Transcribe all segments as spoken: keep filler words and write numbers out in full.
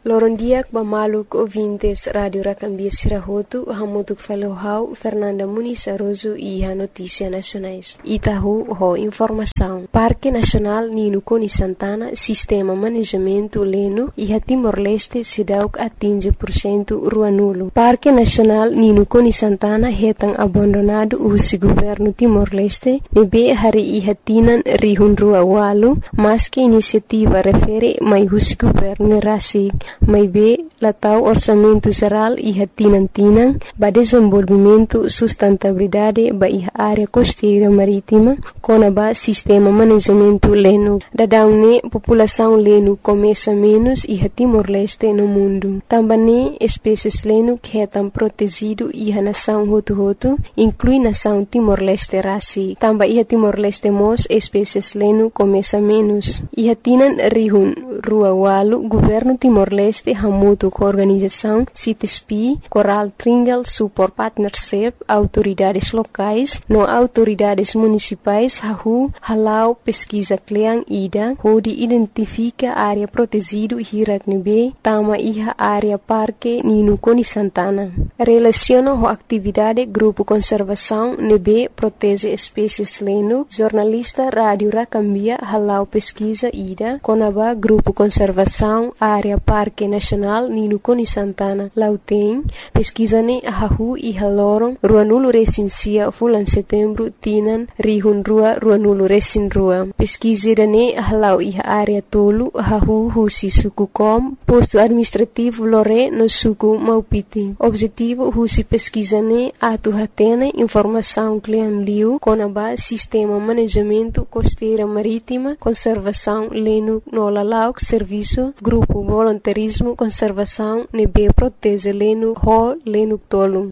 Lorondiak bamaluk ouvintes Radio Racambia Sirahotu, hamutuk falohau Fernanda Muniz Aroso e a Notícia Nacionais. Itahu ho informação. Parque Nacional Nino Coni Santana, Sistema Manejamento Leno e a Timor-Leste Sidauk atinge por cento Ruanulo. Parque Nacional Nino Coni Santana retan abandonado o governo Timor-Leste, nebe hari e hatinan rihun rua walu, mas que iniciativa refere mai o governo rasig. Mai be latau orçamento geral e hatinantinang ba desenvolvimento sustentabilidade ba iha área costeira marítima kona ba sistema manejamento leno. Dadaune população leno começa menos e Timor-Leste no mundo. Também espécies leno que etam protegido e a nação hotu-hotu inclui nação Timor-Leste rasi. Também iha Timor-Leste mos espécies leno começa menos. E hatinan rihun rua walu governo Timor-Leste hamutu com organização C I T S P, Coral Triangle Support Partnership, autoridades locais, no autoridades municipais, hahu, halau pesquisa kleang ida, hodi identifica área protegido hiraknebe, tama iha área parque Nino Coni Santana. Relaciona ho atividade grupo conservação nebe protege espécies leno, jornalista Rádio Racambia halau pesquisa ida, konaba grupo conservação área parque Nacional Nino Coni Santana Lauteng pesquisane ahahu e haloron Ruanulo recensia fulan setembro tinan rihun rua Ruanulo recin rua pesquisirane ahalau e área tolu ahahu husi suku kom posto administrativo lore no suku Maupiti. Objetivo husi pesquisane atu hatene informação klian liu konaba sistema manejamento costeira marítima conservação leno no lalauk serviço grupo voluntarismo conservação nebe protege leno ho leno tolu.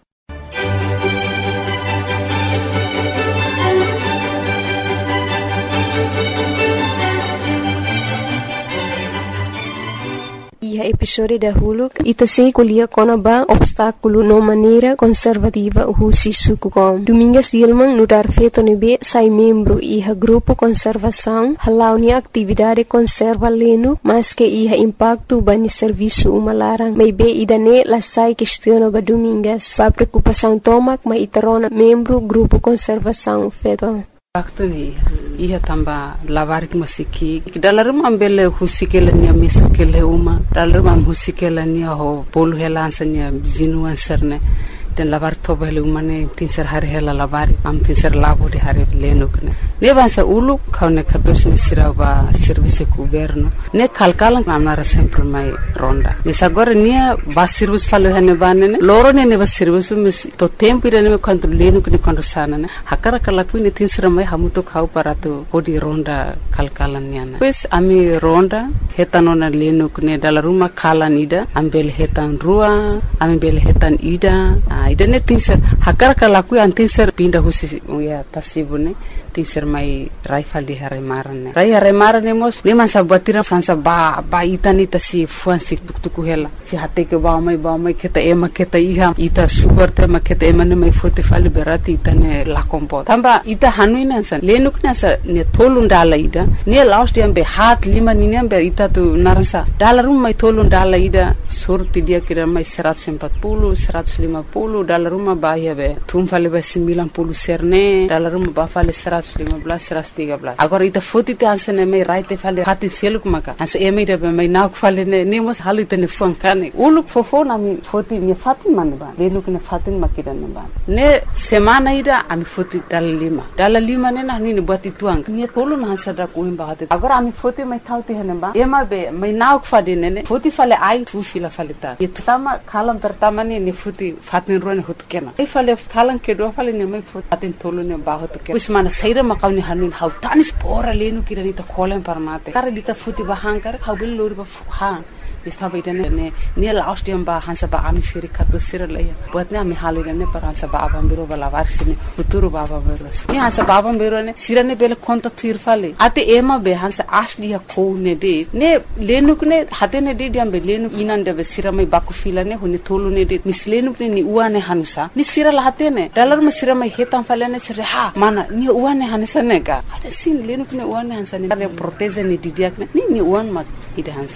E a episódio da Huluk ita se colhia konaba obstáculo no maneira conservativa husi sukukom. Domingas Dilman no dar feito nebe sai membro e a grupo conservação halau ni atividade conserva leno mas que iha impacto bani serviço umalarang. Mai be idane la sai questiona ba domingas. Ba preocupação tomak ma itarona membro grupo conservação feito. Waktu ni ia tamba lavarik musiki dalam ambele husikela nia misakele uma dalam am husikela nia ho polu helansanya jinuan serne dan lavar toba hele umane tinser hari hela lavari am tinser labo de hari lenukne ne bansa ulu kaune kados ne siraba service governo ne kalkalan amnara sempre mai ronda mes agora nia ba service falo hene banene loro ne ne ba service mes to tempo ire ne quanto lenukne quando sana ne hakara kala kuine tinser mai hamuto khau paratu odi ronda kalkalan niana pues ami ronda hetanona lenukne dala ruma kalan ida ambel hetan rua ambel hetan ida idane tinser hakar kala ku antinser pinda husi ya tasibune tinser mai raifal di hare marane rai hare marane mos ne man sabatira sansa ba ba itani tasi fuansi tuktuku hela si hate ke ba mai ba mai keta ema keta iha ita sugar te ma keta ema ne mai fote fali berati itane la kompo tamba ita hanuina san lenuk na sa ne tolun dala ida ne last dia be hat lima ni ne be ita tu narasa dala rum mai tolun dala ida surti dia kira mai seratus empat puluh seratus lima puluh dala rumah bahaya be tum fale be sembilan puluh serne dala rumah ba fale seratus lima belas seratus tiga belas agora ita foto te ansene me raite fale hati seluk maka as eme de be mai nauk fale ne ne mos halu te ne fon kane uluk fofo na mi foto ni fatin man ba le nuk ne fatin makidan ba ne semana ida ami foto dala lima dala lima ne na ni buat ituang ni tolu na sada ko imba hate agora ami foto mai thauti hene ba ema be mai nauk fade ne ne foto fale ai tu fila fale ta itama kalam pertama ni ne foto fatin rone hot kena e fale kalan ke do fale ne mai foto fatin tolu ne ba hot kena usmana saira makawni hanun hau tanis pora lenu kirani ta kolen parmate kare dita foto ba hankar hau bil lori ba han Bistava idane ne ne laustiam ba hansa ba ami firi kato siralaya buat ne ami halira ne par hansa ba abam biro bala varsine uturu baba beros ne hansa ba abam biro ne sirane bele konta tuir fale ate ema be hansa asli ha ko ne de ne lenuk ne hate ne de diam be lenuk inan de be siramai baku fila ne hone tolu ne de mislenuk ne ni uane hanusa ni siral hate ne dalar ma siramai hetam fale ne sire ha mana ni uane hanisa ne ga ade sin lenuk ne uane hansa ne proteze ne didiak ne ni ni uan ma ide hansa ne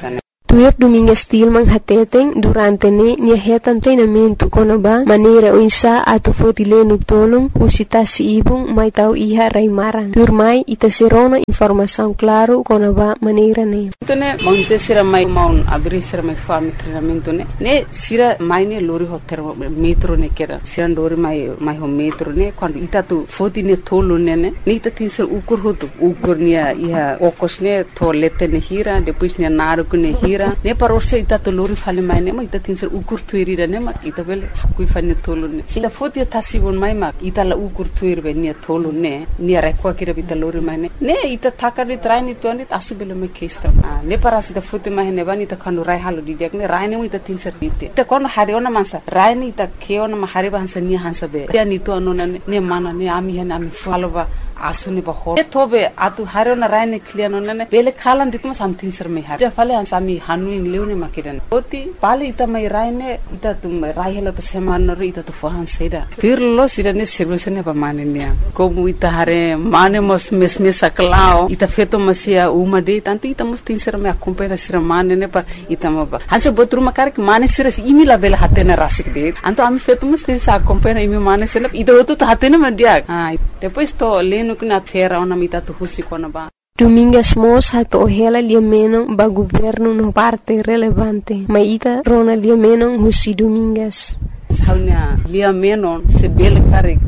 Tuir Domingas Tilman hateteng durante ne nia hetan treinamento konaba maneira uinsa ato fotilenu tolong usita si ibung mai tau iha raimaran. Tuir mai ita serona informação claro konaba maneira ne. Tone mangse sira mai maun abri sira mai fami treinamento ne. Ne sira mai ne lori hotel metro ne kera. Sira lori mai mai ho metro ne quando ita tu foti ne tolo ne ne. Ne ita tin sir ukur hotu ukur nia iha okos ne toilette ne hira depois ne naruku ne hira. Ne parorse ita to lori fale mai ne ma ita tinser ukur tuiri ne ma ita bele hakui fane tolo ne sila foti tasibon mai ma ita la ukur tuiri be ne tolo ne ne rekwa kira bita lori mai ne ne ita takari traini to ne tasu bele me kesta ne parasi ta foti mai ne bani ta kanu rai halu didiak ne rai ne ita tinser bite ita kono hari ona mansa rai ne ita keona ma hari bansa ni hansa be ya ni to anona ne mana ne ami hen ami falova asuni ba ho tobe atu harona raine kliano nane bele khalan ditma something sir me har fale ansami hanuin leune makiran oti pale ita mai raine ita tum raihela to seman ro ita to fahan seida firlo sirane sirvesene ba manenia komu ita hare mane mos mesme saklao ita feto masia uma de tanto ita mos tin sir me acompanha sir mane ne pa ita ma ba hanse botru makar ke mane sir imi la bele hatena rasik de anto ami feto mos tin sa acompanha imi mane sir ita oto hatena ma dia ha depois to nukna fera ona mita tu husi kona ba Domingas mos hato ohela liameno ba governo no parte relevante maita rona liameno husi Domingas saunya liameno se bele karik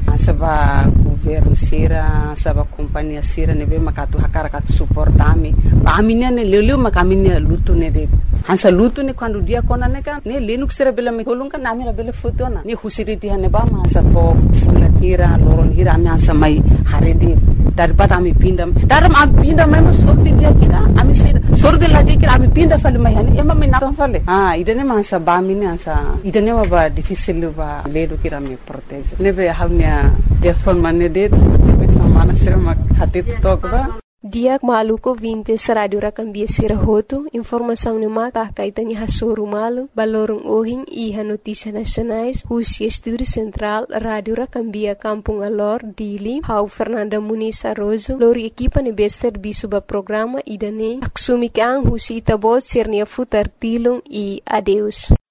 saba governo sira saba companhia sira nebe makatu hakara katu suportami ba aminia ne leleu makaminia lutu ne de hansa lutu ne quando dia kona ne kan ne lenuk sira bela me kolunga na mira bela fotona ne husiriti hane ba ma sa to fula hira loron hira ami hansa mai harede daripada ami pindam daram ami pindam mai sorti dia kira ami sira sorti la dia kira ami pinda fale mai hani ema me na fale ah idene ma hansa ba mine hansa idene ma ba difficile ba ledo kira me protege nebe hamnya telefon mane de bisa mana sira mak hati tokba Diak maluko vintes radio rakambia sirahoto informação ne mata kaitani hasoru malu balorong ohing iha notícia nacionais husi estúdio central radio rakambia kampung alor dili hau Fernanda Muniz Arrozo lori equipa ne bester bisuba programa idane aksumi kang husi itabot sirnia futar tilung e adeus